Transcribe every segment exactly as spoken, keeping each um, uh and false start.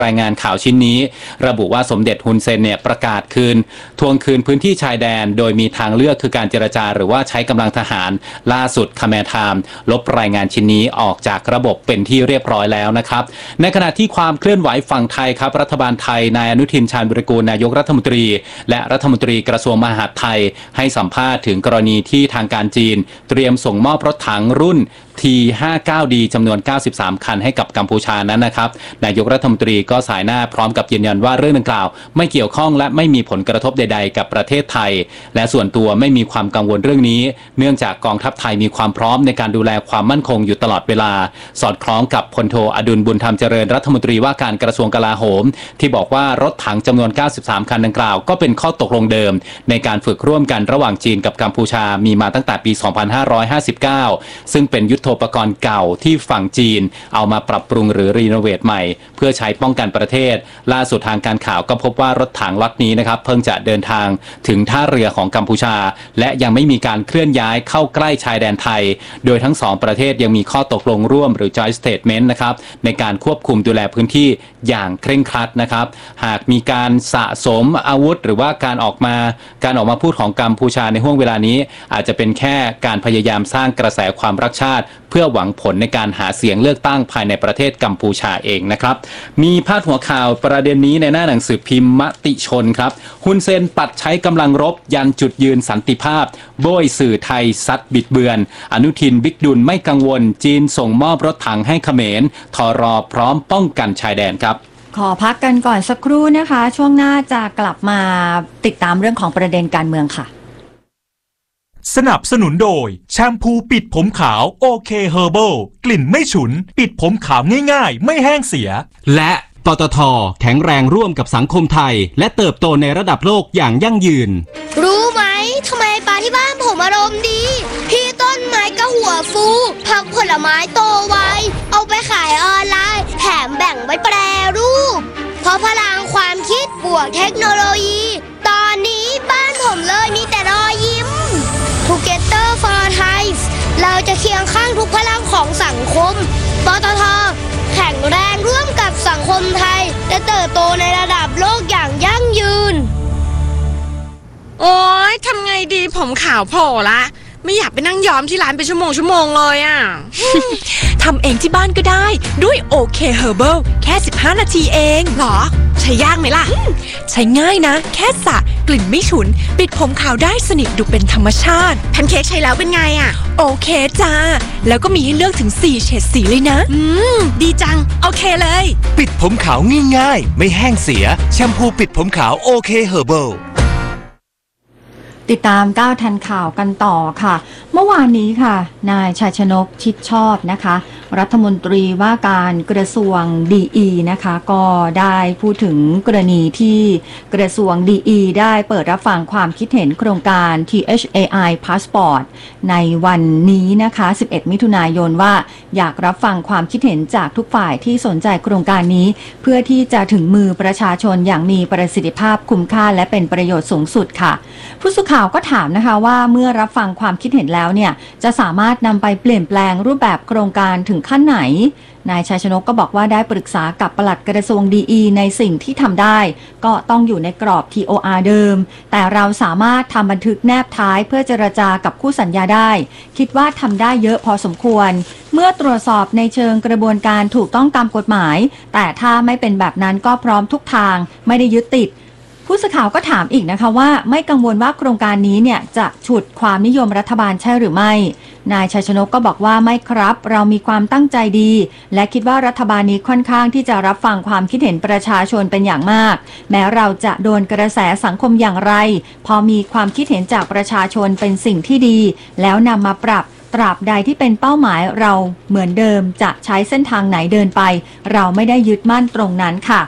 รายงานข่าวชิ้นนี้ระบุว่าสมเด็จฮุนเซนเนี่ยประกาศคืนทวงคืนพื้นที่ชายแดนโดยมีทางเลือกคือการเจรจาหรือว่าใช้กำลังทหารล่าสุดคาเมทามลบรายงานชิ้นนี้ออกจากระบบเป็นที่เรียบร้อยแล้วนะครับในขณะที่ความเคลื่อนไหวฝั่งไทยครับรัฐบาลไทยนายอนุทินชาญวิรากูลนายกรัฐมนตรีและรัฐมนตรีกระทรวงมหาดไทยให้สัมภาษณ์ถึงกรณีที่ทางการจีนเตรียมส่งมอบรถถังรุ่น ที ห้าสิบเก้าดี จำนวนเก้าสิบสามคันให้กับกัมพูชานั้นนะครับนายกรัฐมนตรีก็สายหน้าพร้อมกับยืนยันว่าเรื่องดังกล่าวไม่เกี่ยวข้องและไม่มีผลกระทบใดๆกับประเทศไทยและส่วนตัวไม่มีความกังวลเรื่องนี้เนื่องจากกองทัพไทยมีความพร้อมในการดูแลความมั่นคงอยู่ตลอดเวลาสอดคล้องกับพลโทอดุลบุญธรรมเจริญรัฐมนตรีว่าการกระทรวงกลาโหมที่บอกว่ารถถังจำนวนเก้าสิบสามคันดังกล่าวก็เป็นข้อตกลงเดิมในการฝึกร่วมกันระหว่างจีนกับกัมพูชามีมาตั้งแต่ปีสองพันห้าร้อยห้าสิบเก้าซึ่งเป็นยุทโธปกรณ์เก่าที่ฝั่งจีนเอามาปรับปรุงหรือรีโนเวทใหม่เพื่อใช้ป้องกันประเทศล่าสุดทางการข่าวก็พบว่ารถถังล็อตนี้นะครับเพิ่งจะเดินทางถึงท่าเรือของกัมพูชาและยังไม่มีการเคลื่อนย้ายเข้าใกล้ชายแดนไทยโดยทั้งสองประเทศยังมีข้อตกลงร่วมหรือ joint statement นะครับในการควบคุมดูแลพื้นที่อย่างเคร่งครัดนะครับหากมีการสะสมอาวุธหรือว่าการออกมาการออกมาพูดของกัมพูชาในห่วงเวลานี้อาจจะเป็นแค่การพยายามสร้างกระแสความรักชาติเพื่อหวังผลในการหาเสียงเลือกตั้งภายในประเทศกัมพูชาเองนะครับมีพาดหัวข่าวประเด็นนี้ในหน้าหนังสือพิมพ์มติชนครับฮุนเซนปัดใช้กำลังรบยันจุดยืนสันติภาพโบยสื่อไทยซัดบิดเบือนอนุทินบิ๊กดุลไม่กังวลจีนส่งมอบรถถังให้เขมรทรอพร้อมป้องกันชายแดนครับขอพักกันก่อนสักครู่นะคะช่วงหน้าจะกลับมาติดตามเรื่องของประเด็นการเมืองค่ะสนับสนุนโดยแชมพูปิดผมขาวโอเคเฮอร์เบิลกลิ่นไม่ฉุนปิดผมขาวง่ายๆไม่แห้งเสียและปตท.แข็งแรงร่วมกับสังคมไทยและเติบโตในระดับโลกอย่างยั่งยืนรู้ไหมทำไมปลาที่บ้านผมอารมณ์ดีพี่ต้นไม้ก็หัวฟูผักผลไม้โตไวเอาไปขายออนไลน์แถมแบ่งไว้แปรรูปเพราะพลังความคิดบวกเทคโนโลยีตอนนี้บ้านผมเลยมีแต่รอยยิ้ม Together for Thai เราจะเคียงข้างทุกพลังของสังคมปตท.แข็งแรงร่วมกับสังคมไทยและเติบโตในระดับโลกอย่างยั่งยืนโอ๊ยทำไงดีผมขาวโผล่ละไม่อยากไปนั่งย้อมที่ร้านเป็นชั่วโมงชั่วโมงเลยอ่ะทำเองที่บ้านก็ได้ด้วยโอเคเฮอร์เบิลแค่สิบห้านาทีเองหรอใช้ยากไหมล่ะใช้ง่ายนะแค่สระกลิ่นไม่ฉุนปิดผมขาวได้สนิทดูเป็นธรรมชาติแพนเค้กใช้แล้วเป็นไงอ่ะโอเคจ้าแล้วก็มีให้เลือกถึงสี่เฉดสีเลยนะอืมดีจังโอเคเลยปิดผมขาวง่ายๆไม่แห้งเสียแชมพูปิดผมขาวโอเคเฮอร์เบิลติดตามก้าวทันข่าวกันต่อค่ะเมื่อวานนี้ค่ะนายชัยชนกชิดชอบนะคะรัฐมนตรีว่าการกระทรวง ดี อี นะคะก็ได้พูดถึงกรณีที่กระทรวง ดี อี ได้เปิดรับฟังความคิดเห็นโครงการ ที เอช เอ ไอ Passport ในวันนี้นะคะสิบเอ็ดมิถุนายนว่าอยากรับฟังความคิดเห็นจากทุกฝ่ายที่สนใจโครงการนี้เพื่อที่จะถึงมือประชาชนอย่างมีประสิทธิภาพคุ้มค่าและเป็นประโยชน์สูงสุดค่ะผู้สื่อข่าวก็ถามนะคะว่าเมื่อรับฟังความคิดเห็นแล้วเนี่ยจะสามารถนำไปเปลี่ยนแปลงรูปแบบโครงการถึงขั้นไหนนายชัยชนกก็บอกว่าได้ปรึกษากับปลัดกระทรวง ดี อี ในสิ่งที่ทำได้ก็ต้องอยู่ในกรอบ ที โอ อาร์ เดิมแต่เราสามารถทำบันทึกแนบท้ายเพื่อเจรจากับคู่สัญญาได้คิดว่าทำได้เยอะพอสมควรเมื่อตรวจสอบในเชิงกระบวนการถูกต้องตามกฎหมายแต่ถ้าไม่เป็นแบบนั้นก็พร้อมทุกทางไม่ได้ยึดติดผู้สื่อข่าวก็ถามอีกนะคะว่าไม่กังวลว่าโครงการนี้เนี่ยจะฉุดความนิยมรัฐบาลใช่หรือไม่นายชัยชนกก็บอกว่าไม่ครับเรามีความตั้งใจดีและคิดว่ารัฐบาลนี้ค่อนข้างที่จะรับฟังความคิดเห็นประชาชนเป็นอย่างมากแม้เราจะโดนกระแสสังคมอย่างไรพอมีความคิดเห็นจากประชาชนเป็นสิ่งที่ดีแล้วนำมาปรับตราบใดที่เป็นเป้าหมายเราเหมือนเดิมจะใช้เส้นทางไหนเดินไปเราไม่ได้ยึดมั่นตรงนั้นค่ะ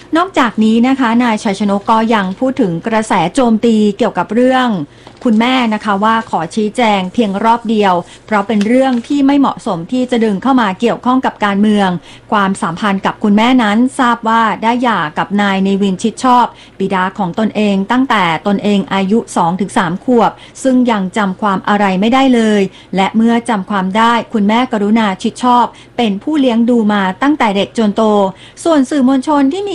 นอกจากนี้นะคะนายชัยชนกก็ยังพูดถึงกระแสโจมตีเกี่ยวกับเรื่องคุณแม่นะคะว่าขอชี้แจงเพียงรอบเดียวเพราะเป็นเรื่องที่ไม่เหมาะสมที่จะดึงเข้ามาเกี่ยวข้องกับการเมืองความสัมพันธ์กับคุณแม่นั้นทราบว่าได้หย่ากับนายเนวินชิดชอบบิดาของตนเองตั้งแต่ตนเองอายุ สองถึงสาม ขวบซึ่งยังจำความอะไรไม่ได้เลยและเมื่อจำความได้คุณแม่กรุณาชิดชอบเป็นผู้เลี้ยงดูมาตั้งแต่เด็กจนโตส่วนสื่อมวลชนที่มี